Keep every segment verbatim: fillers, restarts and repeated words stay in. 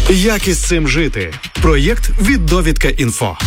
Як із цим жити? Проєкт від Довідка Інфо.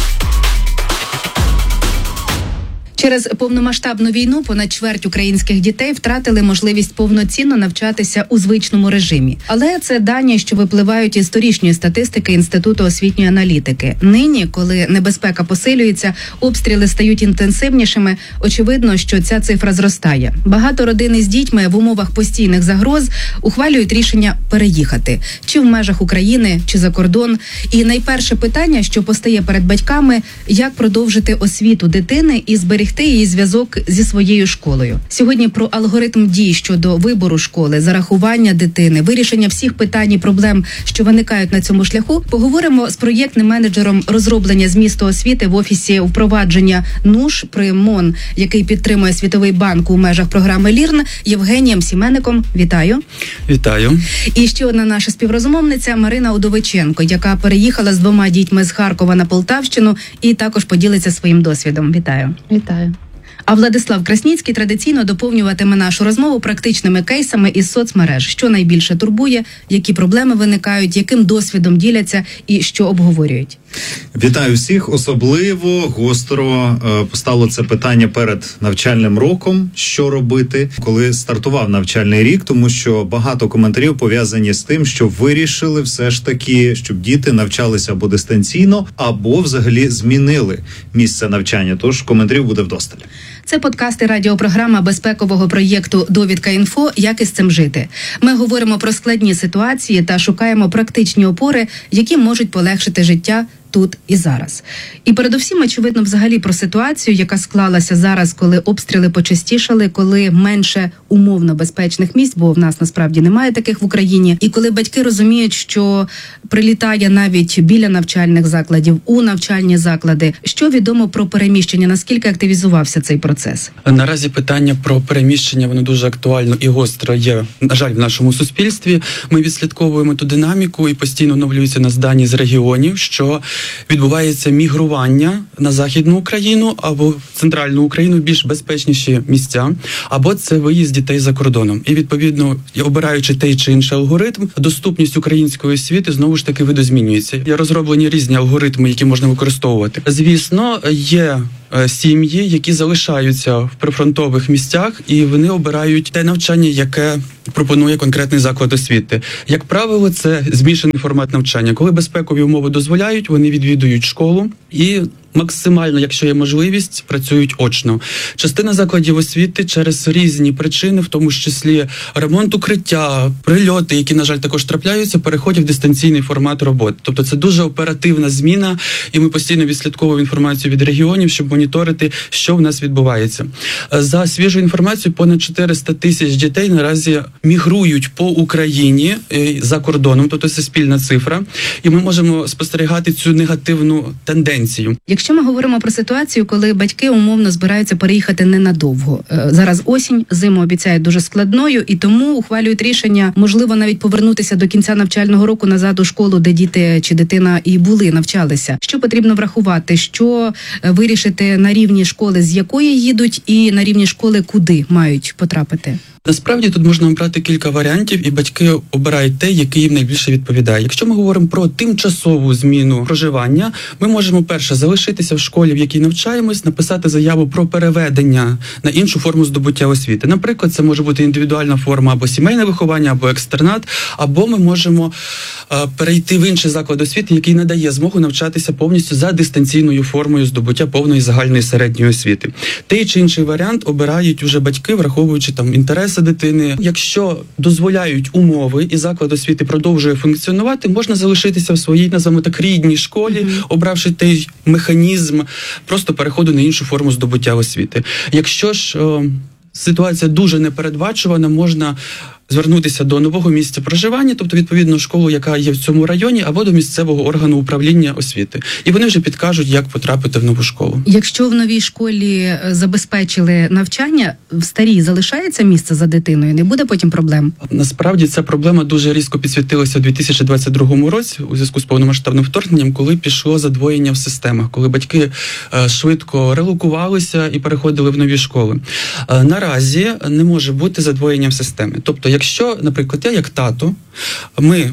Через повномасштабну війну понад чверть українських дітей втратили можливість повноцінно навчатися у звичному режимі. Але це дані, що випливають із торішньої статистики Інституту освітньої аналітики. Нині, коли небезпека посилюється, обстріли стають інтенсивнішими, очевидно, що ця цифра зростає. Багато родин із дітьми в умовах постійних загроз ухвалюють рішення переїхати. Чи в межах України, чи за кордон. І найперше питання, що постає перед батьками – як продовжити освіту дитини і зберегти її зв'язок зі своєю школою. Сьогодні про алгоритм дій щодо вибору школи, зарахування дитини, вирішення всіх питань і проблем, що виникають на цьому шляху, поговоримо з проєктним менеджером розроблення змісту освіти в Офісі впровадження НУШ при МОН, який підтримує Світовий банк у межах програми ЛІРН, Євгенієм Сімеником. Вітаю. Вітаю. І ще одна наша співрозмовниця Марина Удовиченко, яка переїхала з двома дітьми з Харкова на Полтавщину і також поділиться своїм досвідом. Вітаю. Вітаю. А Владислав Красніцький традиційно доповнюватиме нашу розмову практичними кейсами із соцмереж. Що найбільше турбує, які проблеми виникають, яким досвідом діляться і що обговорюють. Вітаю всіх. Особливо гостро е, постало це питання перед навчальним роком. Що робити, коли стартував навчальний рік? Тому що багато коментарів пов'язані з тим, що вирішили все ж таки, щоб діти навчалися або дистанційно, або взагалі змінили місце навчання. Тож коментарів буде вдосталь. Це подкасти радіопрограма безпекового проєкту «Довідка Інфо. Як із цим жити». Ми говоримо про складні ситуації та шукаємо практичні опори, які можуть полегшити життя тут і зараз. І передусім, очевидно, взагалі про ситуацію, яка склалася зараз, коли обстріли почастішали, коли менше умовно безпечних місць, бо в нас насправді немає таких в Україні, і коли батьки розуміють, що прилітає навіть біля навчальних закладів, у навчальні заклади. Що відомо про переміщення? Наскільки активізувався цей процес? Наразі питання про переміщення, воно дуже актуально і гостро є, на жаль, в нашому суспільстві. Ми відслідковуємо ту динаміку і постійно оновлюються нас дані з регіонів, що відбувається мігрування на Західну Україну або в Центральну Україну, більш безпечніші місця, або це виїзд дітей за кордоном. І, відповідно, обираючи той чи інший алгоритм, доступність української освіти знову ж таки видозмінюється. Є розроблені різні алгоритми, які можна використовувати. Звісно, є сім'ї, які залишаються в прифронтових місцях, і вони обирають те навчання, яке пропонує конкретний заклад освіти. Як правило, це змішаний формат навчання. Коли безпекові умови дозволяють, вони відвідують школу і максимально, якщо є можливість, працюють очно. Частина закладів освіти через різні причини, в тому числі ремонт укриття, прильоти, які, на жаль, також трапляються, переходять в дистанційний формат роботи. Тобто це дуже оперативна зміна, і ми постійно відслідковуємо інформацію від регіонів, щоб моніторити, що в нас відбувається. За свіжу інформацію, понад чотириста тисяч дітей наразі мігрують по Україні за кордоном, тобто це спільна цифра, і ми можемо спостерігати цю негативну тенденцію. Якщо ми говоримо про ситуацію, коли батьки умовно збираються переїхати ненадовго. Зараз осінь, зиму обіцяють дуже складною, і тому ухвалюють рішення, можливо, навіть повернутися до кінця навчального року назад у школу, де діти чи дитина і були, навчалися. Що потрібно врахувати? Що вирішити на рівні школи, з якої їдуть, і на рівні школи, куди мають потрапити? Насправді тут можна обрати кілька варіантів, і батьки обирають те, який їм найбільше відповідає. Якщо ми говоримо про тимчасову зміну проживання, ми можемо, перше, залишитися в школі, в якій навчаємось, написати заяву про переведення на іншу форму здобуття освіти. Наприклад, це може бути індивідуальна форма або сімейне виховання, або екстернат, або ми можемо е, перейти в інший заклад освіти, який надає змогу навчатися повністю за дистанційною формою здобуття повної загальної середньої освіти. Той чи інший варіант обирають уже батьки, враховуючи там інтереси дитини. Якщо дозволяють умови і заклад освіти продовжує функціонувати, можна залишитися в своїй, називаємо так, рідній школі, mm-hmm. обравши той механізм просто переходу на іншу форму здобуття освіти. Якщо ж о, ситуація дуже непередбачувана, можна звернутися до нового місця проживання, тобто, відповідно, школу, яка є в цьому районі, або до місцевого органу управління освіти. І вони вже підкажуть, як потрапити в нову школу. Якщо в новій школі забезпечили навчання, в старій залишається місце за дитиною? Не буде потім проблем? Насправді, ця проблема дуже різко підсвітилася у дві тисячі двадцять другому році у зв'язку з повномасштабним вторгненням, коли пішло задвоєння в системах, коли батьки е, швидко релокувалися і переходили в нові школи. Е, наразі не може бути задвоєння в системі. Тобто, якщо, наприклад, я як тато, ми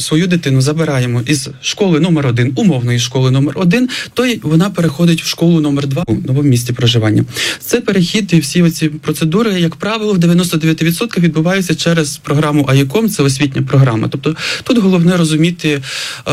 свою дитину забираємо із школи номер один, умовної школи номер один, то й вона переходить в школу номер два у новому місці проживання. Це перехід і всі оці процедури, як правило, в дев'яносто дев'ять відсотків відбуваються через програму АЄКОМ, це освітня програма. Тобто тут головне розуміти,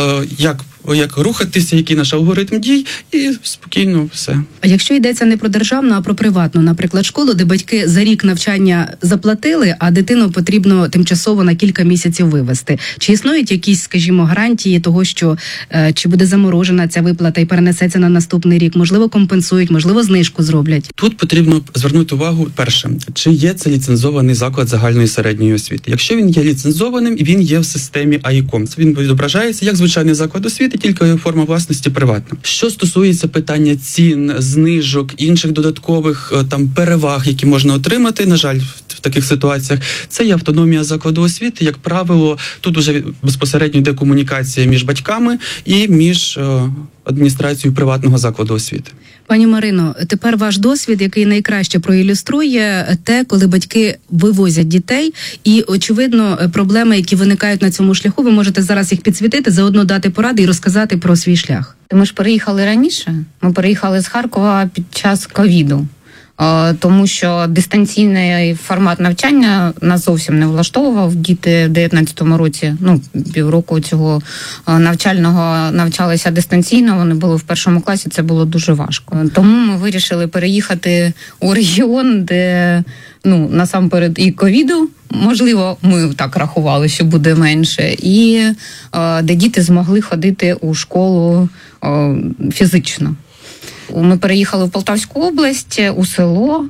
як як рухатися, який наш алгоритм дій, і спокійно все. А якщо йдеться не про державну, а про приватну, наприклад, школу, де батьки за рік навчання заплатили, а дитину потрібно тимчасово на кілька місяців вивести. Чи існують якісь, скажімо, гарантії того, що е, чи буде заморожена ця виплата і перенесеться на наступний рік? Можливо, компенсують, можливо, знижку зроблять? Тут потрібно звернути увагу, перше, чи є це ліцензований заклад загальної середньої освіти. Якщо він є ліцензованим, і він є в системі АЄКОМ, він відображається як звичайний заклад освіти, тільки форма власності приватна. Що стосується питання цін, знижок, інших додаткових там переваг, які можна отримати, на жаль, в таких ситуаціях, це є автономія закладу освіти. Як правило, тут вже безпосередньо йде комунікація між батьками і між е, адміністрацією приватного закладу освіти. Пані Марино, тепер ваш досвід, який найкраще проілюструє те, коли батьки вивозять дітей, і, очевидно, проблеми, які виникають на цьому шляху, ви можете зараз їх підсвітити, заодно дати поради і розказати про свій шлях. Ми ж переїхали раніше, ми переїхали з Харкова під час ковіду. Тому що дистанційний формат навчання нас зовсім не влаштовував. Діти в дев'ятнадцятому році, ну, півроку цього навчального навчалися дистанційно, вони були в першому класі, це було дуже важко. Тому ми вирішили переїхати у регіон, де, ну, насамперед і ковіду, можливо, ми так рахували, що буде менше, і де діти змогли ходити у школу фізично. Ми переїхали в Полтавську область, у село.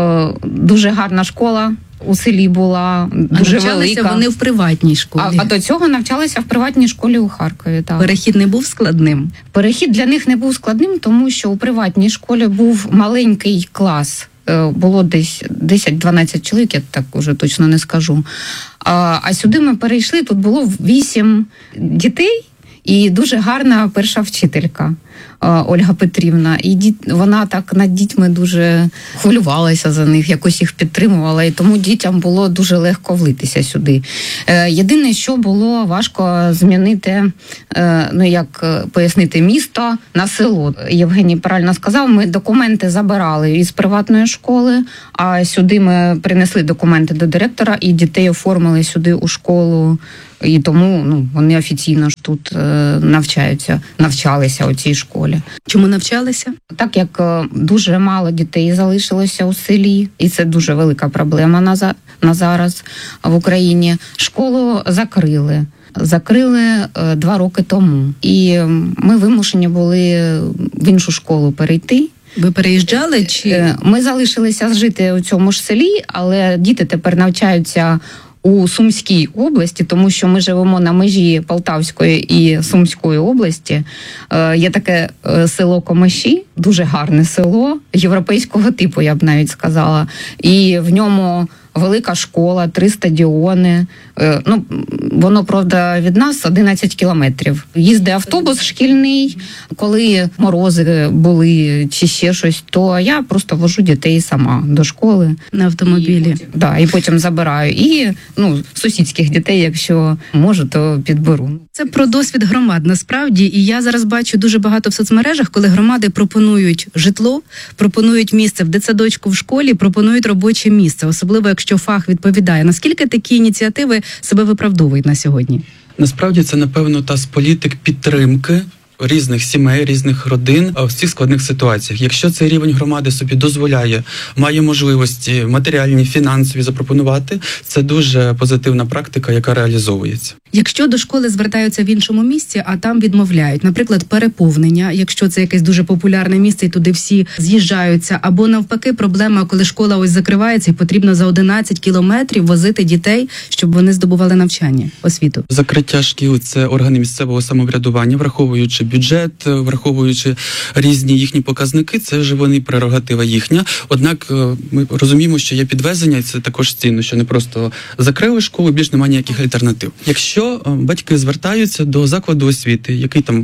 Дуже гарна школа у селі була, дуже а велика. Вони в приватній школі. А, а до цього навчалися в приватній школі у Харкові. Так. Перехід не був складним? Перехід для них не був складним, тому що у приватній школі був маленький клас. Було десь десять-дванадцять чоловік, я так уже точно не скажу. А, а сюди ми перейшли, тут було вісім дітей і дуже гарна перша вчителька. Ольга Петрівна, і діт... вона так над дітьми дуже хвилювалася за них, якось їх підтримувала, і тому дітям було дуже легко влитися сюди. Е, єдине, що було важко змінити, е, ну як пояснити, місто на село. Євгеній правильно сказав, ми документи забирали із приватної школи, а сюди ми принесли документи до директора, і дітей оформили сюди у школу. І тому, ну, вони офіційно ж тут е, навчаються, навчалися у цій школі. Чому навчалися? Так як е, дуже мало дітей залишилося у селі, і це дуже велика проблема на, за, на зараз в Україні, школу закрили. Закрили е, два роки тому. І ми вимушені були в іншу школу перейти. Ви переїжджали? Чи ми залишилися жити у цьому ж селі, але діти тепер навчаються у Сумській області, тому що ми живемо на межі Полтавської і Сумської області. Е, є таке е, село Комиші, дуже гарне село, європейського типу, я б навіть сказала. І в ньому велика школа, три стадіони. Е, ну, воно, правда, від нас одинадцять кілометрів. Їздить автобус шкільний, коли морози були чи ще щось, то я просто вожу дітей сама до школи. На автомобілі. І потім, да, і потім забираю. І, ну, сусідських дітей, якщо можу, то підберу. Це про досвід громад, насправді. І я зараз бачу дуже багато в соцмережах, коли громади пропонують житло, пропонують місце в дитсадочку, в школі, пропонують робоче місце, особливо якщо фах відповідає. Наскільки такі ініціативи себе виправдовують на сьогодні? Насправді це, напевно, та з політик підтримки різних сімей, різних родин в цих складних ситуаціях. Якщо цей рівень громади собі дозволяє, має можливості матеріальні, фінансові запропонувати, це дуже позитивна практика, яка реалізовується. Якщо до школи звертаються в іншому місці, а там відмовляють, наприклад, переповнення, якщо це якесь дуже популярне місце і туди всі з'їжджаються, або навпаки проблема, коли школа ось закривається і потрібно за одинадцять кілометрів возити дітей, щоб вони здобували навчання, освіту. Закриття шкіл – це органи місцевого самоврядування, враховуючи бюджет, враховуючи різні їхні показники, це вже вони прерогатива їхня. Однак ми розуміємо, що є підвезення, і це також цінно, що не просто закрили школу, більш немає ніяких альтернатив. Якщо батьки звертаються до закладу освіти, який там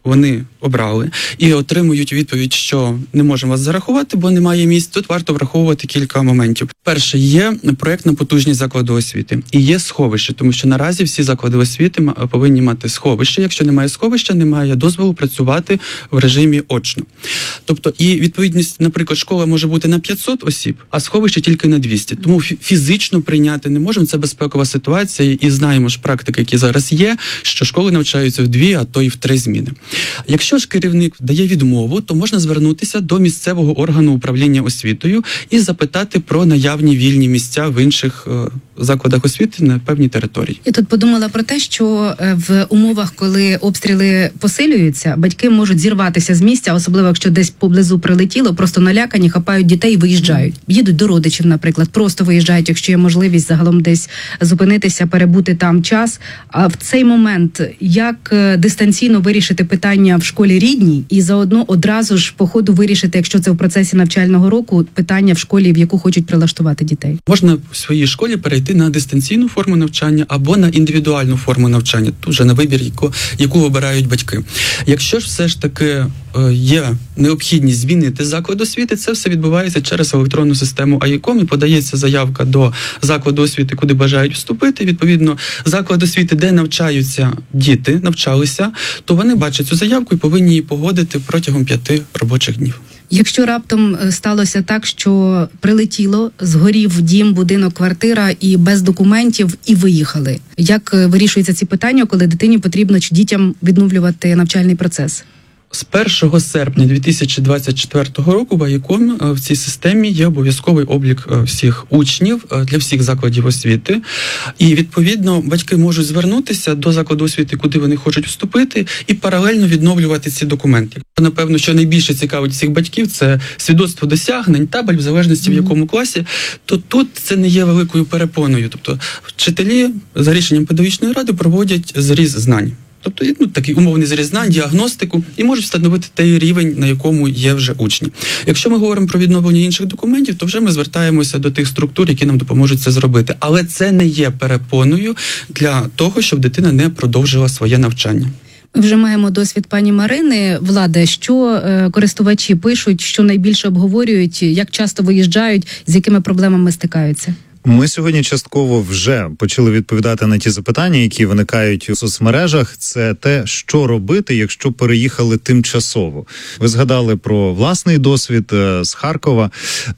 вони обрали і отримують відповідь, що не можемо вас зарахувати, бо немає місць, тут варто враховувати кілька моментів. Перше, є проєктна потужність закладу освіти і є сховище, тому що наразі всі заклади освіти повинні мати сховище. Якщо немає сховища, немає дозволу працювати в режимі очно. Тобто і відповідність, наприклад, школа може бути на п'ятсот осіб, а сховище тільки на двісті. Тому фізично прийняти не можемо, це безпекова ситуація, і знаємо ж практики, які зараз є, що школи навчаються в дві, а то і в три зміни. Якщо ж керівник дає відмову, то можна звернутися до місцевого органу управління освітою і запитати про наявні вільні місця в інших е, закладах освіти на певній території. Я тут подумала про те, що в умовах, коли обстріли посилюються, батьки можуть зірватися з місця, особливо якщо десь поблизу прилетіло, просто налякані, хапають дітей і виїжджають. Їдуть до родичів, наприклад, просто виїжджають, якщо є можливість загалом десь зупинитися, перебути там час. А в цей момент як дистанційно вирішити питання в школі рідній і заодно одразу ж по ходу вирішити, якщо це в процесі навчального року, питання в школі, в яку хочуть прилаштувати дітей? Можна в своїй школі перейти на дистанційну форму навчання або на індивідуальну форму навчання, тут вже на вибір, яку, яку вибирають батьки. Якщо ж все ж таки е, є необхідність змінити заклад освіти, це все відбувається через електронну систему АІКОМ, і подається заявка до закладу освіти, куди бажають вступити. Відповідно, заклад освіти, де навчаються діти, навчалися, то вони бачать цю заявку і повинні її погодити протягом п'яти робочих днів. Якщо раптом сталося так, що прилетіло, згорів дім, будинок, квартира і без документів, і виїхали, як вирішуються ці питання, коли дитині потрібно чи дітям відновлювати навчальний процес? З першого серпня дві тисячі двадцять четвертого року в АІКОМ в цій системі є обов'язковий облік всіх учнів для всіх закладів освіти. І, відповідно, батьки можуть звернутися до закладу освіти, куди вони хочуть вступити, і паралельно відновлювати ці документи. Напевно, що найбільше цікавить всіх батьків – це свідоцтво досягнень, табель, в залежності в якому класі, то тут це не є великою перепоною. Тобто вчителі за рішенням педагогічної ради проводять зріз знань. Тобто, ну, такий умовний зріз знань, діагностику, і можуть встановити той рівень, на якому є вже учні. Якщо ми говоримо про відновлення інших документів, то вже ми звертаємося до тих структур, які нам допоможуть це зробити. Але це не є перепоною для того, щоб дитина не продовжила своє навчання. Ми вже маємо досвід пані Марини. Влада, що е, користувачі пишуть, що найбільше обговорюють, як часто виїжджають, з якими проблемами стикаються? Ми сьогодні частково вже почали відповідати на ті запитання, які виникають у соцмережах. Це те, що робити, якщо переїхали тимчасово. Ви згадали про власний досвід з Харкова,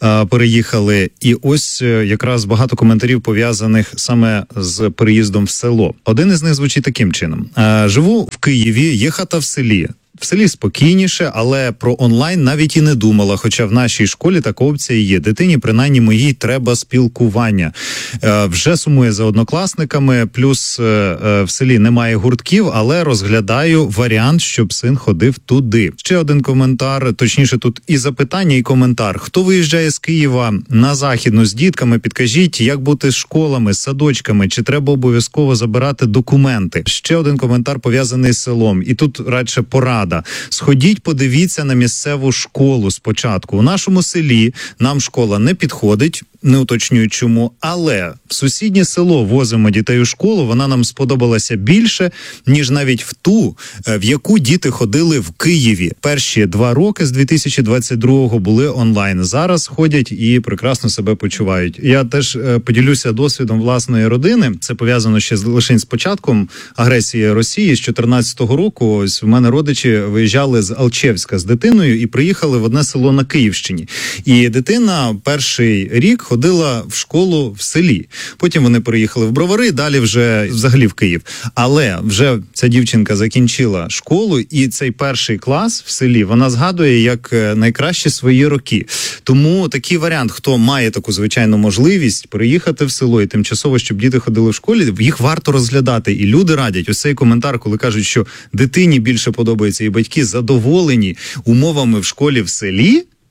переїхали. І ось якраз багато коментарів пов'язаних саме з переїздом в село. Один із них звучить таким чином. Живу в Києві, є хата в селі. В селі спокійніше, але про онлайн навіть і не думала, хоча в нашій школі така опція є. Дитині, принаймні моїй, треба спілкування. Е, вже сумує за однокласниками, плюс е, в селі немає гуртків, але розглядаю варіант, щоб син ходив туди. Ще один коментар, точніше тут і запитання, і коментар. Хто виїжджає з Києва на Західну з дітками, підкажіть, як бути з школами, з садочками, чи треба обов'язково забирати документи? Ще один коментар пов'язаний з селом, і тут радше порада. Сходіть, подивіться на місцеву школу спочатку. У нашому селі нам школа не підходить, не уточнюю чому, але в сусіднє село возимо дітей у школу, вона нам сподобалася більше, ніж навіть в ту, в яку діти ходили в Києві. Перші два роки з дві тисячі двадцять другого були онлайн. Зараз ходять і прекрасно себе почувають. Я теж поділюся досвідом власної родини. Це пов'язано ще з лише з початком агресії Росії з чотирнадцятого року. Ось в мене родичі виїжджали з Алчевська з дитиною і приїхали в одне село на Київщині. І дитина перший рік ходила в школу в селі. Потім вони переїхали в Бровари, далі вже взагалі в Київ. Але вже ця дівчинка закінчила школу, і цей перший клас в селі вона згадує як найкращі свої роки. Тому такий варіант, хто має таку звичайну можливість переїхати в село і тимчасово, щоб діти ходили в школі, їх варто розглядати. І люди радять. Ось цей коментар, коли кажуть, що дитині більше подобається, і батьки задоволені умовами в школі в селі,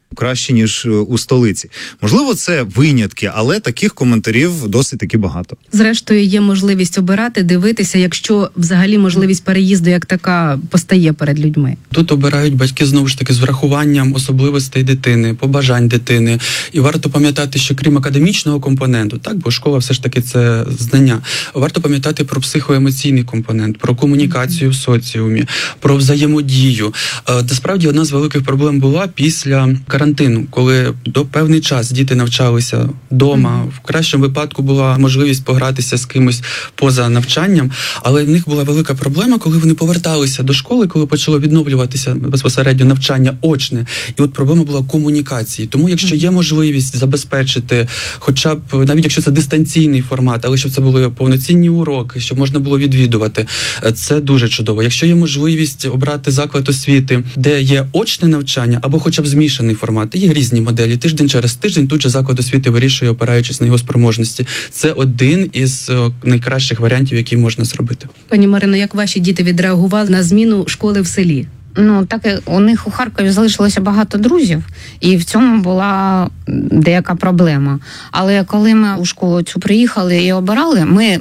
краще, ніж у столиці. Можливо, це винятки, але таких коментарів досить таки багато. Зрештою, є можливість обирати, дивитися, якщо взагалі можливість переїзду як така постає перед людьми. Тут обирають батьки, знову ж таки, з врахуванням особливостей дитини, побажань дитини. І варто пам'ятати, що крім академічного компоненту, так, бо школа все ж таки це знання, варто пам'ятати про психоемоційний компонент, про комунікацію в соціумі, про взаємодію. Насправді, одна з великих проблем була після карантину, коли до певний час діти навчалися вдома, в кращому випадку була можливість погратися з кимось поза навчанням, але в них була велика проблема, коли вони поверталися до школи, коли почало відновлюватися безпосередньо навчання очне. І от проблема була комунікації. Тому якщо є можливість забезпечити, хоча б, навіть якщо це дистанційний формат, але щоб це були повноцінні уроки, щоб можна було відвідувати, це дуже чудово. Якщо є можливість обрати заклад освіти, де є очне навчання, або хоча б змішаний формат, є різні моделі. Тиждень через тиждень тут же заклад освіти вирішує, опираючись на його спроможності. Це один із найкращих варіантів, які можна зробити. Пані Марино, як ваші діти відреагували на зміну школи в селі? Ну, так і у них у Харкові залишилося багато друзів, і в цьому була деяка проблема. Але коли ми у школу цю приїхали і обирали, ми е,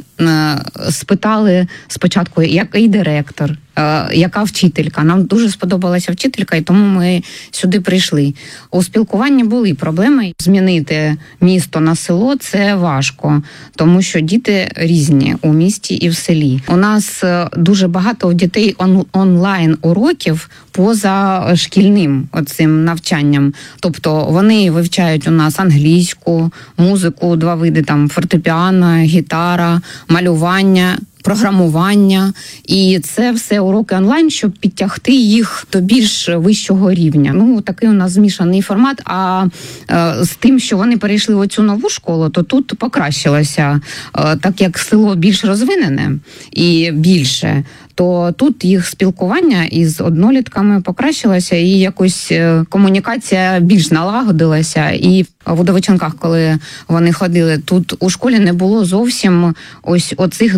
спитали спочатку, який директор, е, яка вчителька. Нам дуже сподобалася вчителька, і тому ми сюди прийшли. У спілкуванні були проблеми. Змінити місто на село – це важко, тому що діти різні у місті і в селі. У нас дуже багато у дітей он- онлайн-уроків, поза шкільним оцим навчанням. Тобто вони вивчають у нас англійську, музику, два види, там фортепіано, гітара, малювання, програмування. І це все уроки онлайн, щоб підтягти їх до більш вищого рівня. Ну, такий у нас змішаний формат. А е, з тим, що вони перейшли в оцю нову школу, то тут покращилося. Е, так як село більш розвинене і більше, то тут їх спілкування із однолітками покращилося, і якось комунікація більш налагодилася. І в Удовиченках, коли вони ходили, тут у школі не було зовсім ось оцих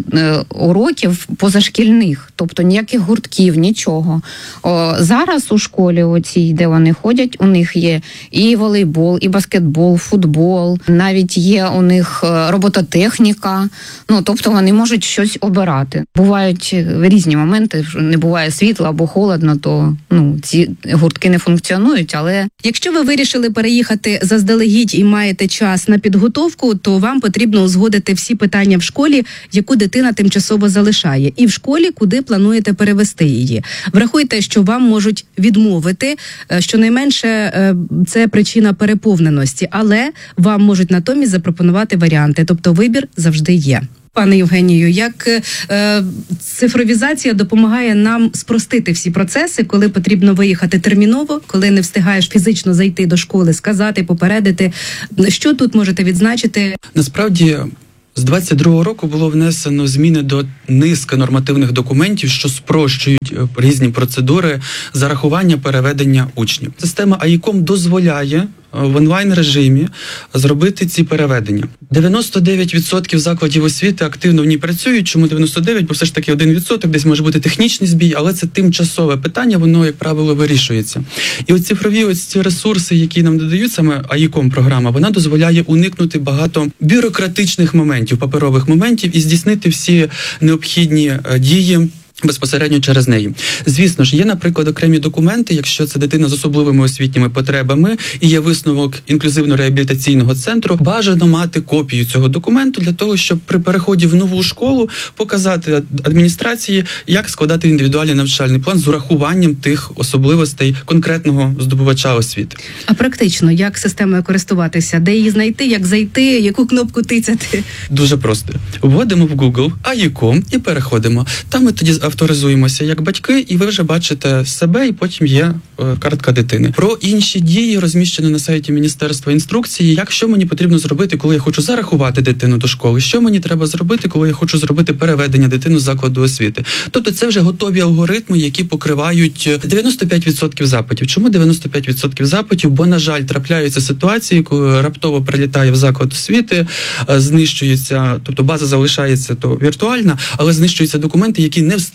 уроків позашкільних, тобто ніяких гуртків, нічого. О, зараз у школі оцій, де вони ходять, у них є і волейбол, і баскетбол, футбол, навіть є у них робототехніка, ну, тобто вони можуть щось обирати. Бувають різні моменти, не буває світла або холодно, то ну, ці гуртки не функціонують, але... Якщо ви вирішили переїхати заздалегідь і маєте час на підготовку, то вам потрібно узгодити всі питання в школі, яку дитина тимчасово залишає, і в школі, куди плануєте перевести її. Врахуйте, що вам можуть відмовити, щонайменше це причина переповненості, але вам можуть натомість запропонувати варіанти, тобто вибір завжди є. Пане Євгенію, як е, цифровізація допомагає нам спростити всі процеси, коли потрібно виїхати терміново, коли не встигаєш фізично зайти до школи, сказати, попередити. Що тут можете відзначити? Насправді, з двадцять другого року було внесено зміни до низки нормативних документів, що спрощують різні процедури зарахування переведення учнів. Система АІКОМ дозволяє в онлайн-режимі зробити ці переведення. дев'яносто дев'ять відсотків закладів освіти активно в ній працюють. Чому дев'яносто дев'ять? Бо все ж таки один відсоток, десь може бути технічний збій, але це тимчасове питання, воно, як правило, вирішується. І от цифрові ось ці ресурси, які нам додають, саме АІКОМ-програма, вона дозволяє уникнути багато бюрократичних моментів, паперових моментів і здійснити всі необхідні дії безпосередньо через неї. Звісно ж, є, наприклад, окремі документи, якщо це дитина з особливими освітніми потребами і є висновок інклюзивно-реабілітаційного центру, бажано мати копію цього документу для того, щоб при переході в нову школу показати адміністрації, як складати індивідуальний навчальний план з урахуванням тих особливостей конкретного здобувача освіти. А практично, як системою користуватися? Де її знайти, як зайти, яку кнопку тицяти? Дуже просто. Вводимо в Google АІКОМ і переходимо. Там ми тоді авторизуємося як батьки, і ви вже бачите себе, і потім є е, картка дитини. Про інші дії розміщено на сайті Міністерства інструкції, як що мені потрібно зробити, коли я хочу зарахувати дитину до школи, що мені треба зробити, коли я хочу зробити переведення дитини з закладу освіти. Тобто це вже готові алгоритми, які покривають дев'яносто п'ять відсотків запитів. Чому дев'яносто п'ять відсотків запитів? Бо, на жаль, трапляються ситуації, коли раптово прилітає в заклад освіти, знищується, тобто база залишається то віртуальна, але знищуються документи, які не встигли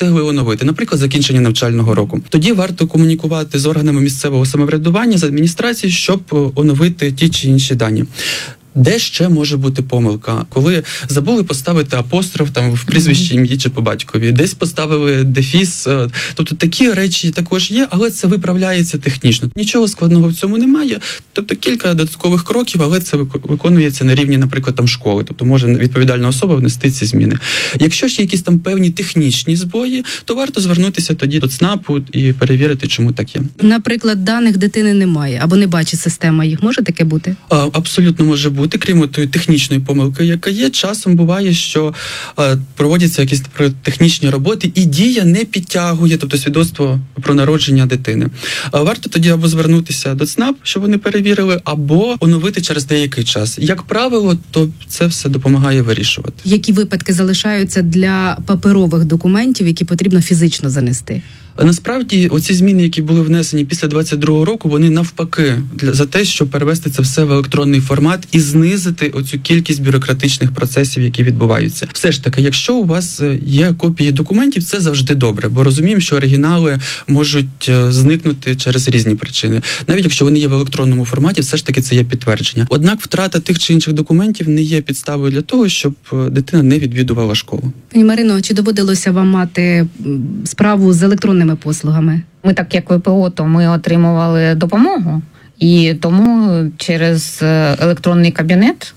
встигли оновити, наприклад, закінчення навчального року. Тоді варто комунікувати з органами місцевого самоврядування, з адміністрацією, щоб оновити ті чи інші дані. Де ще може бути помилка? Коли забули поставити апостроф там в прізвищі, ім'ї чи по батькові, десь поставили дефіс. Тобто такі речі також є, але це виправляється технічно. Нічого складного в цьому немає. Тобто кілька додаткових кроків, але це виконується на рівні, наприклад, там школи. Тобто може відповідальна особа внести ці зміни. Якщо ж є якісь там певні технічні збої, то варто звернутися тоді до ЦНАПу і перевірити, чому так є. Наприклад, даних дитини немає або не бачить система їх. Може таке бути? А, абсолютно може бути. Крім тої технічної помилки, яка є, часом буває, що е, проводяться якісь технічні роботи і дія не підтягує, тобто свідоцтво про народження дитини. Е, варто тоді або звернутися до ЦНАП, щоб вони перевірили, або оновити через деякий час. Як правило, то це все допомагає вирішувати. Які випадки залишаються для паперових документів, які потрібно фізично занести? Насправді, оці зміни, які були внесені після двадцять другого року, вони навпаки для за те, щоб перевести це все в електронний формат і знизити оцю кількість бюрократичних процесів, які відбуваються. Все ж таки, якщо у вас є копії документів, це завжди добре, бо розуміємо, що оригінали можуть зникнути через різні причини. Навіть якщо вони є в електронному форматі, все ж таки це є підтвердження. Однак втрата тих чи інших документів не є підставою для того, щоб дитина не відвідувала школу. Пані Марино, чи доводилося вам мати справу з електронними послугами? Ми, так як ВПО, то ми отримували допомогу. І тому через електронний кабінет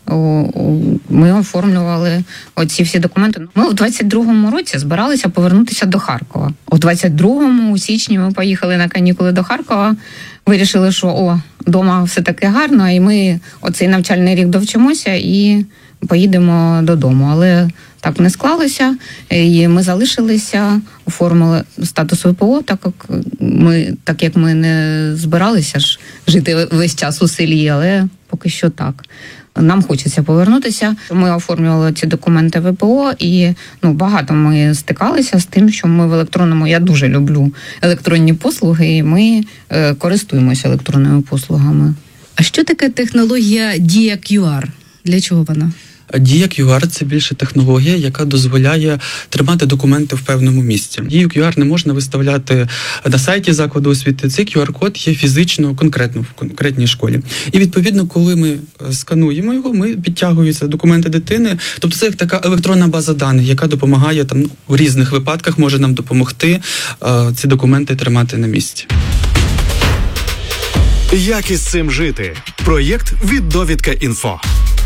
ми оформлювали оці всі документи. Ми у двадцять другому році збиралися повернутися до Харкова. У двадцять другому, у січні, ми поїхали на канікули до Харкова. Вирішили, що о, вдома все таки гарно, і ми оцей навчальний рік довчимося і поїдемо додому. Але так не склалося, і ми залишилися, оформили статус ВПО, так як ми, так як ми не збиралися ж жити весь час у селі, але поки що так. Нам хочеться повернутися. Ми оформлювали ці документи ВПО, і ну багато ми стикалися з тим, що ми в електронному, я дуже люблю електронні послуги, і ми е, користуємося електронними послугами. А що таке технологія Дія кю ар? Для чого вона? Дія кю ар – це більше технологія, яка дозволяє тримати документи в певному місці. Дію кю ар не можна виставляти на сайті закладу освіти. Цей кю ар-код є фізично, конкретно в конкретній школі. І відповідно, коли ми скануємо його, ми підтягуються документи дитини. Тобто це як така електронна база даних, яка допомагає там в різних випадках, може нам допомогти е, ці документи тримати на місці. Як із цим жити? Проєкт від Довідка Інфо.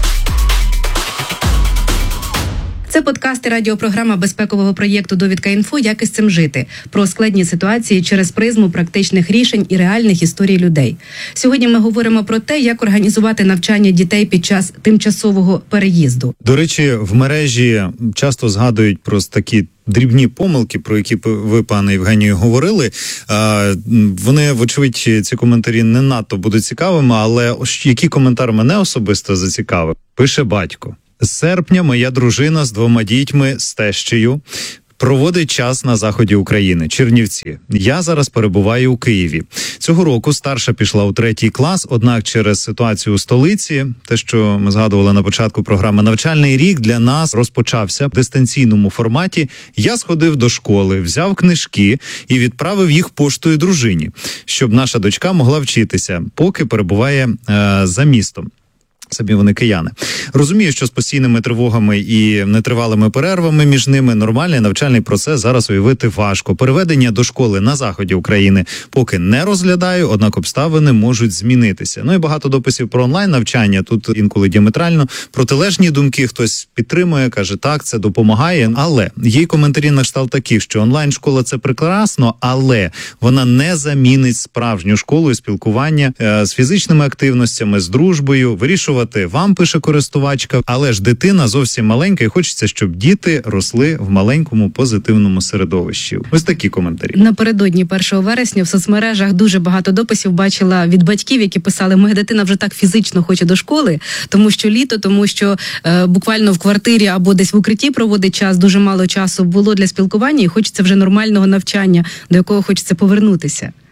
Це подкаст і радіопрограма безпекового проєкту «Довідка Інфо. Як із цим жити» про складні ситуації через призму практичних рішень і реальних історій людей. Сьогодні ми говоримо про те, як організувати навчання дітей під час тимчасового переїзду. До речі, в мережі часто згадують про такі дрібні помилки, про які ви, пане Євгенію, говорили. Вони, вочевидь, ці коментарі не надто будуть цікавими, але який коментар мене особисто зацікавив? Пише батько. З серпня моя дружина з двома дітьми, з тещею, проводить час на заході України, Чернівці. Я зараз перебуваю у Києві. Цього року старша пішла у третій клас, однак через ситуацію у столиці, те, що ми згадували на початку програми, навчальний рік для нас розпочався в дистанційному форматі. Я сходив до школи, взяв книжки і відправив їх поштою дружині, щоб наша дочка могла вчитися, поки перебуває е, за містом. Самі вони кияни. Розумію, що з постійними тривогами і нетривалими перервами між ними нормальний навчальний процес зараз уявити важко. Переведення до школи на заході України поки не розглядаю, однак обставини можуть змінитися. Ну і багато дописів про онлайн-навчання. Тут інколи діаметрально протилежні думки. Хтось підтримує, каже, так, це допомагає. Але є й коментарі на кшталт таких, що онлайн-школа – це прекрасно, але вона не замінить справжню школу і спілкування е, з фізичними активностями, з дружбою, вирішувати вам, пише користувачка, але ж дитина зовсім маленька і хочеться, щоб діти росли в маленькому позитивному середовищі. Ось такі коментарі. Напередодні першого вересня в соцмережах дуже багато дописів бачила від батьків, які писали, моя дитина вже так фізично хоче до школи, тому що літо, тому що е, буквально в квартирі або десь в укритті проводить час, дуже мало часу було для спілкування і хочеться вже нормального навчання, до якого хочеться повернутися.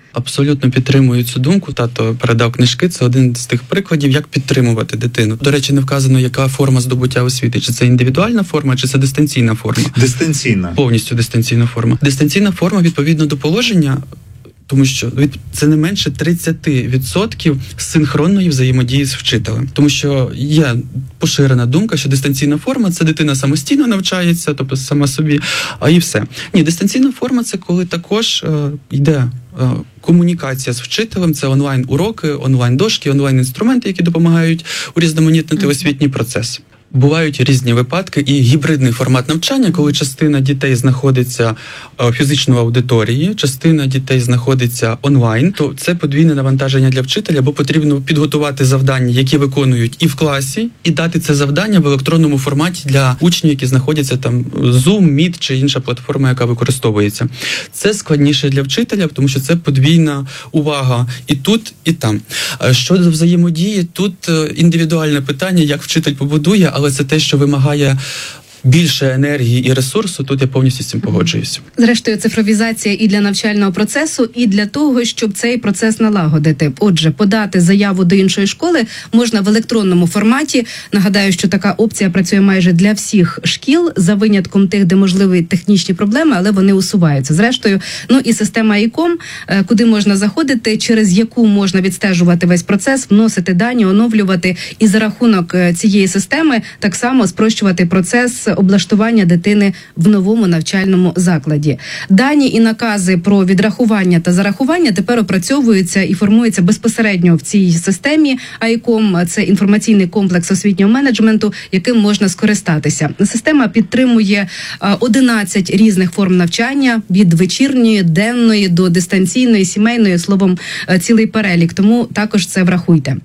Абсолютно підтримую цю думку. Тато передав книжки. Це один з тих прикладів, як підтримувати дитину. До речі, не вказано, яка форма здобуття освіти. Чи це індивідуальна форма, чи це дистанційна форма? Дистанційна. Повністю дистанційна форма. Дистанційна форма, відповідно до положення, тому що це не менше тридцять відсотків синхронної взаємодії з вчителем. Тому що є поширена думка, що дистанційна форма – це дитина самостійно навчається, тобто сама собі, а і все. Ні, дистанційна форма – це коли також е, йде е, комунікація з вчителем, це онлайн-уроки, онлайн-дошки, онлайн-інструменти, які допомагають урізноманітнити освітній процес. Бувають різні випадки і гібридний формат навчання, коли частина дітей знаходиться в фізичній аудиторії, частина дітей знаходиться онлайн, то це подвійне навантаження для вчителя, бо потрібно підготувати завдання, які виконують і в класі, і дати це завдання в електронному форматі для учнів, які знаходяться там Zoom, Meet чи інша платформа, яка використовується. Це складніше для вчителя, тому що це подвійна увага і тут, і там. Щодо взаємодії, тут індивідуальне питання, як вчитель побудує, але це те, що вимагає більше енергії і ресурсу, тут я повністю з цим погоджуюся. Зрештою, цифровізація і для навчального процесу, і для того, щоб цей процес налагодити. Отже, подати заяву до іншої школи можна в електронному форматі. Нагадаю, що така опція працює майже для всіх шкіл, за винятком тих, де можливі технічні проблеми, але вони усуваються. Зрештою, ну і система ай-ком, куди можна заходити, через яку можна відстежувати весь процес, вносити дані, оновлювати, і за рахунок цієї системи так само спрощувати процес облаштування дитини в новому навчальному закладі. Дані і накази про відрахування та зарахування тепер опрацьовуються і формуються безпосередньо в цій системі ай-ком. Це інформаційний комплекс освітнього менеджменту, яким можна скористатися. Система підтримує одинадцять різних форм навчання, від вечірньої, денної до дистанційної, сімейної, словом, цілий перелік. Тому також це врахуйте.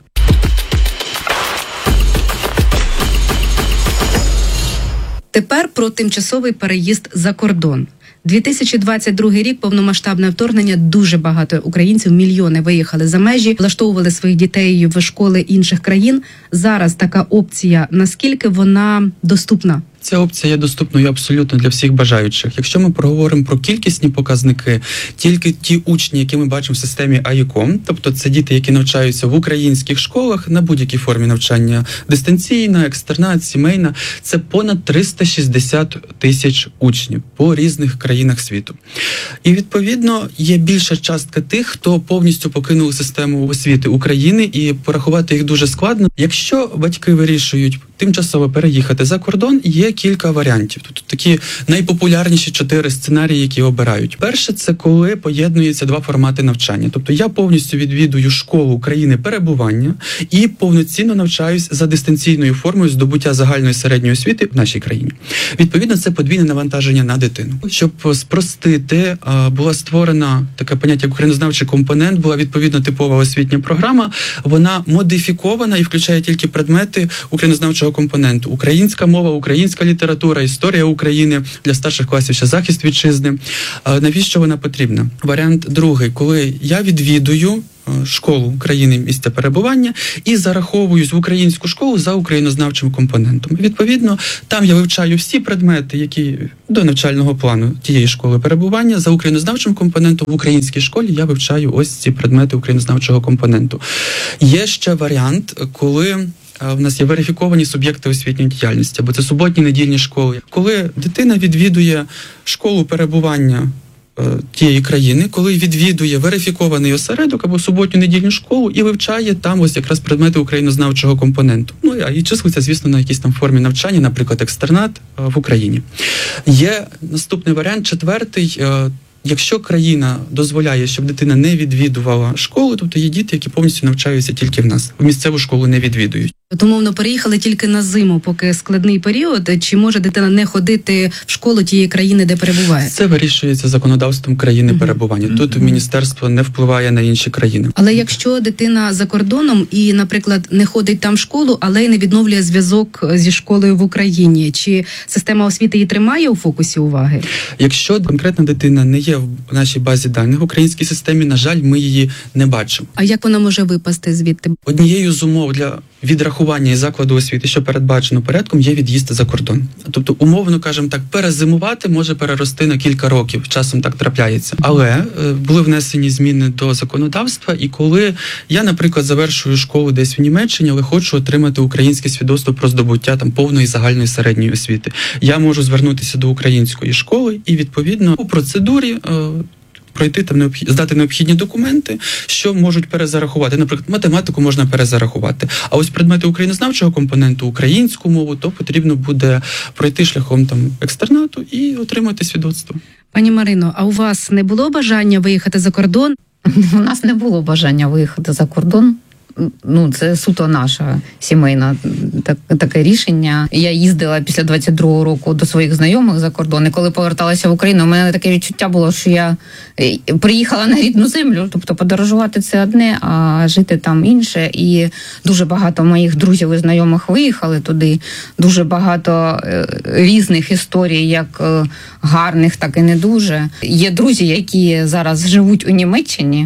Тепер про тимчасовий переїзд за кордон. дві тисячі двадцять другий рік, повномасштабне вторгнення, дуже багато українців, мільйони виїхали за межі, влаштовували своїх дітей в школи інших країн. Зараз така опція, наскільки вона доступна? Ця опція є доступною абсолютно для всіх бажаючих. Якщо ми проговоримо про кількісні показники, тільки ті учні, які ми бачимо в системі ай-ком, тобто це діти, які навчаються в українських школах на будь-якій формі навчання, дистанційна, екстернат, сімейна, це понад триста шістдесят тисяч учнів по різних країнах світу. І, відповідно, є більша частка тих, хто повністю покинув систему освіти України, і порахувати їх дуже складно. Якщо батьки вирішують тимчасово переїхати за кордон, є кілька варіантів. Тут такі найпопулярніші чотири сценарії, які обирають. Перше, це коли поєднуються два формати навчання. Тобто я повністю відвідую школу країни перебування і повноцінно навчаюсь за дистанційною формою здобуття загальної середньої освіти в нашій країні. Відповідно, це подвійне навантаження на дитину. Щоб спростити, була створена таке поняття як українознавчий компонент, була відповідно типова освітня програма. Вона модифікована і включає тільки предмети українознавчого компоненту. Українська мова, українська література, історія України, для старших класів ще захист вітчизни. Навіщо вона потрібна? Варіант другий, коли я відвідую школу країни місця перебування і зараховуюсь в українську школу за українознавчим компонентом. Відповідно, там я вивчаю всі предмети, які до навчального плану тієї школи перебування. За українознавчим компонентом в українській школі я вивчаю ось ці предмети українознавчого компоненту. Є ще варіант, коли в нас є верифіковані суб'єкти освітньої діяльності, або це суботні, недільні школи. Коли дитина відвідує школу перебування е, тієї країни, коли відвідує верифікований осередок або суботню, недільну школу і вивчає там ось якраз предмети українознавчого компоненту. Ну, а і числиться, звісно, на якійсь там формі навчання, наприклад, екстернат е, в Україні. Є наступний варіант, четвертий, е, якщо країна дозволяє, щоб дитина не відвідувала школу, тобто є діти, які повністю навчаються тільки в нас, в місцеву школу не відвідують. От, умовно, переїхали тільки на зиму, поки складний період, чи може дитина не ходити в школу тієї країни, де перебуває? Це вирішується законодавством країни uh-huh. перебування. Тут uh-huh. міністерство не впливає на інші країни. Але якщо дитина за кордоном і, наприклад, не ходить там в школу, але й не відновлює зв'язок зі школою в Україні, чи система освіти її тримає у фокусі уваги? Якщо конкретна дитина не є в нашій базі даних в українській системі, на жаль, ми її не бачимо. А як вона може випасти звідти? Однією з умов для відрахування із закладу освіти, що передбачено порядком, є від'їзд за кордон. Тобто, умовно, кажемо так, перезимувати може перерости на кілька років, часом так трапляється. Але е, були внесені зміни до законодавства, і коли я, наприклад, завершую школу десь в Німеччині, але хочу отримати українське свідоцтво про здобуття там повної загальної середньої освіти, я можу звернутися до української школи і, відповідно, у процедурі е, пройти там необхід... здати необхідні документи, що можуть перезарахувати. Наприклад, математику можна перезарахувати. А ось предмети українознавчого компоненту, українську мову, то потрібно буде пройти шляхом там екстернату і отримати свідоцтво. Пані Марино, а у вас не було бажання виїхати за кордон? У нас не було бажання виїхати за кордон. Ну, це суто наша сімейна так, таке рішення. Я їздила після двадцять другого року до своїх знайомих за кордон, і коли поверталася в Україну, у мене таке відчуття було, що я приїхала на рідну землю, тобто подорожувати це одне, а жити там інше. І дуже багато моїх друзів і знайомих виїхали туди, дуже багато різних історій, як гарних, так і не дуже. Є друзі, які зараз живуть у Німеччині.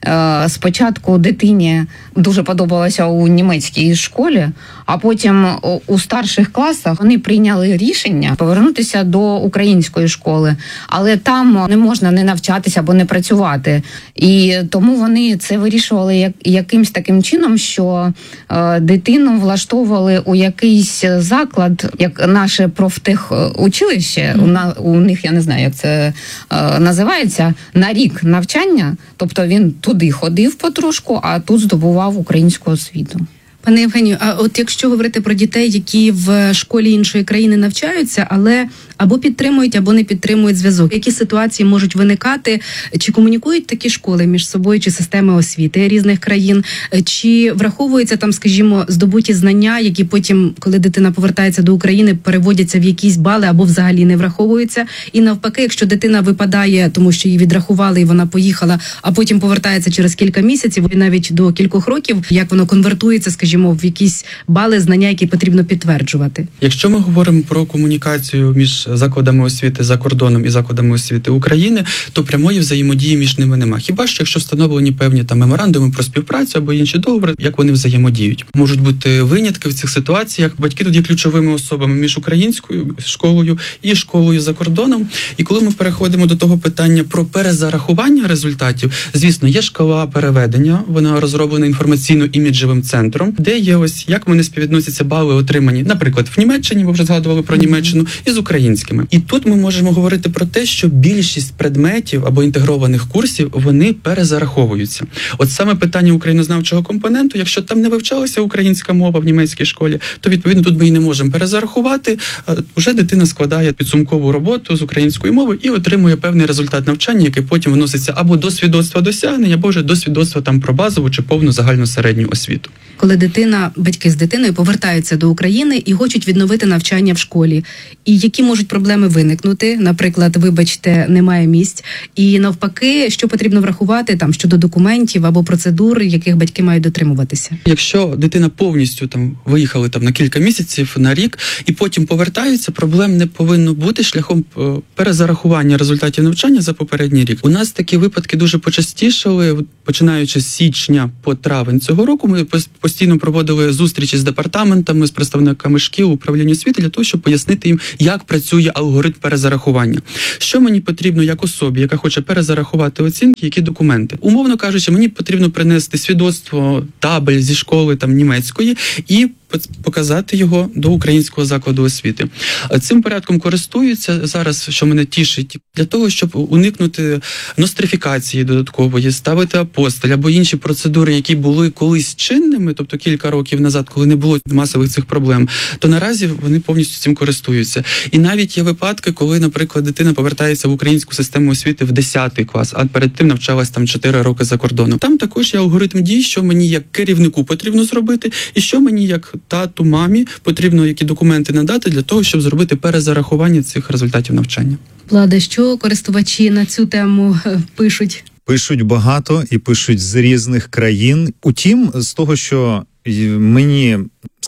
Спочатку дитині дуже подобалося у німецькій школі, а потім у старших класах вони прийняли рішення повернутися до української школи, але там не можна не навчатися або не працювати. І тому вони це вирішували як, якимсь таким чином, що е, дитину влаштовували у якийсь заклад, як наше профтехучилище, mm. у, на, у них, я не знаю, як це е, називається, на рік навчання, тобто він туди ходив потрошку, а тут здобував українську освіту. Пане Євгенію, а от якщо говорити про дітей, які в школі іншої країни навчаються, але або підтримують, або не підтримують зв'язок, які ситуації можуть виникати? Чи комунікують такі школи між собою, чи системи освіти різних країн? Чи враховуються там, скажімо, здобуті знання, які потім, коли дитина повертається до України, переводяться в якісь бали або взагалі не враховуються? І навпаки, якщо дитина випадає, тому що її відрахували і вона поїхала, а потім повертається через кілька місяців і навіть до кількох років, як воно конвертується, скажімо, в якісь бали, знання, які потрібно підтверджувати? Якщо ми говоримо про комунікацію між закладами освіти за кордоном і закладами освіти України, то прямої взаємодії між ними нема. Хіба що якщо встановлені певні там меморандуми про співпрацю або інші договори, як вони взаємодіють. Можуть бути винятки в цих ситуаціях. Батьки тут є ключовими особами між українською школою і школою за кордоном. І коли ми переходимо до того питання про перезарахування результатів, звісно, є шкала переведення, вона розроблена інформаційно-іміджевим центром, де є ось як вони співвідносяться бали отримані, наприклад, в Німеччині, ви вже згадували про Німеччину, і з українськими. І тут ми можемо говорити про те, що більшість предметів або інтегрованих курсів, вони перезараховуються. От саме питання українознавчого компоненту, якщо там не вивчалася українська мова в німецькій школі, то, відповідно, тут ми її не можемо перезарахувати. Уже дитина складає підсумкову роботу з української мови і отримує певний результат навчання, який потім вноситься або до свідоцтва досягнень, або вже до свідоцтва там про базову чи повну загальну середню освіту. Коли дитина, батьки з дитиною повертаються до України і хочуть відновити навчання в школі, і які можуть проблеми виникнути, наприклад, вибачте, немає місць, і навпаки, що потрібно врахувати там щодо документів або процедур, яких батьки мають дотримуватися? Якщо дитина повністю там виїхали там на кілька місяців, на рік, і потім повертаються, проблем не повинно бути шляхом перезарахування результатів навчання за попередній рік. У нас такі випадки дуже почастішали, починаючи з січня по травень цього року. Ми постійно проводили зустрічі з департаментами, з представниками шкіл, управління освіти для того, щоб пояснити їм, як працює алгоритм перезарахування. Що мені потрібно як особі, яка хоче перезарахувати оцінки, які документи? Умовно кажучи, мені потрібно принести свідоцтво, табель зі школи там німецької і показати його до українського закладу освіти. Цим порядком користуються зараз, що мене тішить, для того, щоб уникнути нострифікації додаткової, ставити апостиль або інші процедури, які були колись чинними, тобто кілька років назад, коли не було масових цих проблем, то наразі вони повністю цим користуються. І навіть є випадки, коли, наприклад, дитина повертається в українську систему освіти в десятий клас, а перед тим навчалась там чотири роки за кордоном. Там також є алгоритм дій, що мені як керівнику потрібно зробити, і що мені як тату, мамі потрібно які документи надати для того, щоб зробити перезарахування цих результатів навчання. Влада, що користувачі на цю тему пишуть? Пишуть багато і пишуть з різних країн. Утім, з того, що мені,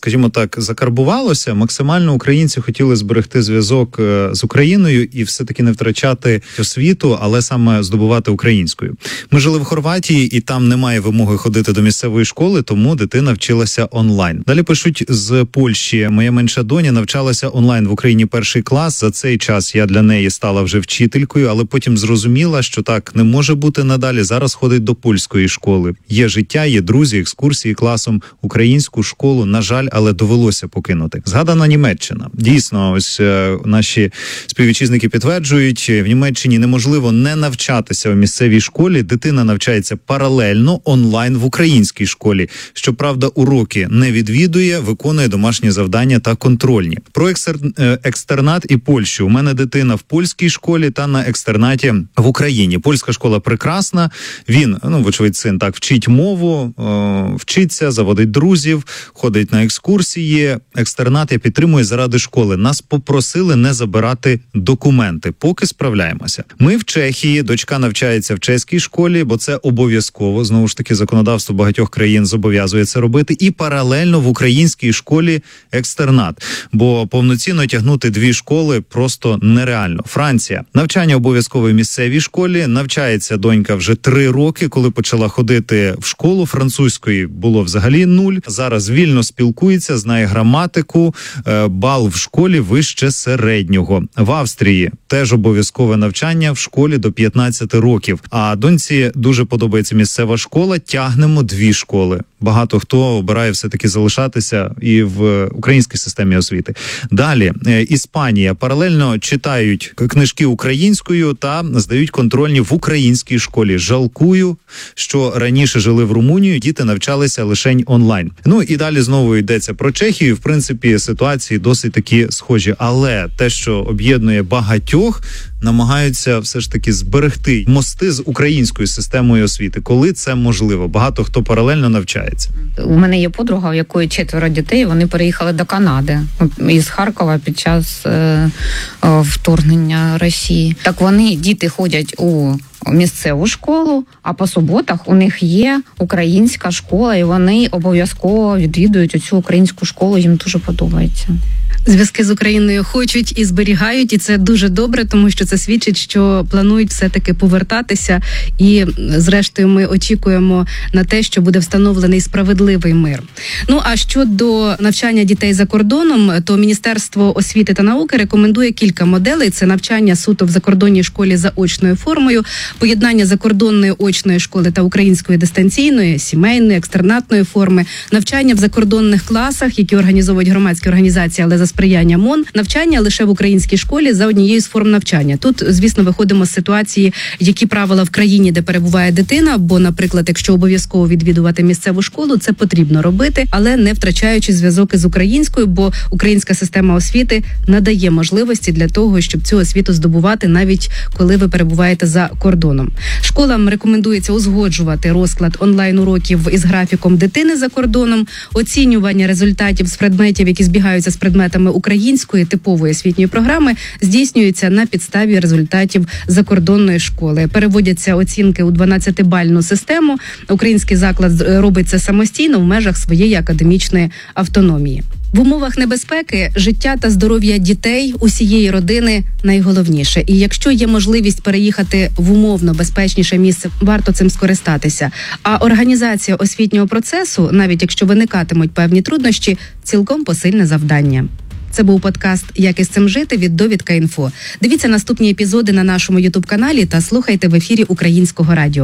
скажімо так, закарбувалося. Максимально українці хотіли зберегти зв'язок з Україною і все-таки не втрачати освіту, але саме здобувати українською. Ми жили в Хорватії, і там немає вимоги ходити до місцевої школи, тому дитина вчилася онлайн. Далі пишуть з Польщі. Моя менша доня навчалася онлайн в Україні перший клас. За цей час я для неї стала вже вчителькою, але потім зрозуміла, що так не може бути надалі. Зараз ходить до польської школи. Є життя, є друзі, екскурсії класом. Українську школу, на жаль, але довелося покинути. Згадана Німеччина. Дійсно, ось е, наші співвітчизники підтверджують, в Німеччині неможливо не навчатися у місцевій школі. Дитина навчається паралельно онлайн в українській школі. Щоправда, уроки не відвідує, виконує домашні завдання та контрольні. Про екстер... екстернат і Польщу. У мене дитина в польській школі та на екстернаті в Україні. Польська школа прекрасна. Він, ну, вочевидь, син так вчить мову, е, вчиться, заводить друзів, ходить на екскурсії. Екстернат я підтримую заради школи. Нас попросили не забирати документи, поки справляємося. Ми в Чехії, дочка навчається в чеській школі, бо це обов'язково. Знову ж таки, законодавство багатьох країн зобов'язує це робити. І паралельно в українській школі екстернат. Бо повноцінно тягнути дві школи просто нереально. Франція. Навчання обов'язково в місцевій школі. Навчається донька вже три роки, коли почала ходити в школу. Французької було взагалі нуль. Зараз вільно спілкується, знає граматику, бал в школі вище середнього. В Австрії теж обов'язкове навчання в школі до п'ятнадцяти років. А доньці дуже подобається місцева школа, тягнемо дві школи. Багато хто обирає все-таки залишатися і в українській системі освіти. Далі, Іспанія. Паралельно читають книжки українською та здають контрольні в українській школі. Жалкую, що раніше жили в Румунії, діти навчалися лише онлайн. Ну і далі знову йдеться про Чехію. В принципі, ситуації досить такі схожі. Але те, що об'єднує багатьох, намагаються все ж таки зберегти мости з українською системою освіти, коли це можливо. Багато хто паралельно навчається. У мене є подруга, у якої четверо дітей, вони переїхали до Канади із Харкова під час е, вторгнення Росії. Так вони, діти ходять у місцеву школу, а по суботах у них є українська школа, і вони обов'язково відвідують цю українську школу, їм дуже подобається. Зв'язки з Україною хочуть і зберігають, і це дуже добре, тому що це свідчить, що планують все-таки повертатися, і зрештою ми очікуємо на те, що буде встановлений справедливий мир. Ну, а щодо навчання дітей за кордоном, то Міністерство освіти та науки рекомендує кілька моделей. Це навчання суто в закордонній школі за очною формою, поєднання закордонної очної школи та української дистанційної, сімейної, екстернатної форми, навчання в закордонних класах, які організовують громадські організації, але за сприяння МОН, навчання лише в українській школі за однією з форм навчання. Тут, звісно, виходимо з ситуації, які правила в країні, де перебуває дитина, бо, наприклад, якщо обов'язково відвідувати місцеву школу, це потрібно робити, але не втрачаючи зв'язок із українською, бо українська система освіти надає можливості для того, щоб цю освіту здобувати, навіть коли ви перебуваєте за кордоном. Школам рекомендується узгоджувати розклад онлайн-уроків із графіком дитини за кордоном, оцінювання результатів з предметів, які збігаються з предметами української типової освітньої програми, здійснюється на підставі результатів закордонної школи. Переводяться оцінки у дванадцятибальну систему. Український заклад робить це самостійно в межах своєї академічної автономії. В умовах небезпеки життя та здоров'я дітей, усієї родини найголовніше. І якщо є можливість переїхати в умовно безпечніше місце, варто цим скористатися. А організація освітнього процесу, навіть якщо виникатимуть певні труднощі, цілком посильне завдання. Це був подкаст «Як із цим жити» від Довідка.Інфо. Дивіться наступні епізоди на нашому ютуб-каналі та слухайте в ефірі Українського радіо.